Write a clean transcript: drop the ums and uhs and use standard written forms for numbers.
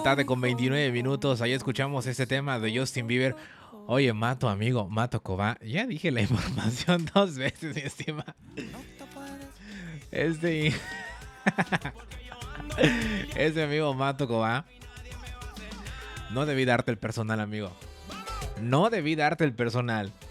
tarde con 29 minutos. Ahí escuchamos este tema de Justin Bieber. Oye, Mato, amigo, Mato Cobá. Ya dije la información 2 veces, mi estima. Este, este amigo Mato Cobá. No debí darte el personal, amigo. No debí darte el personal.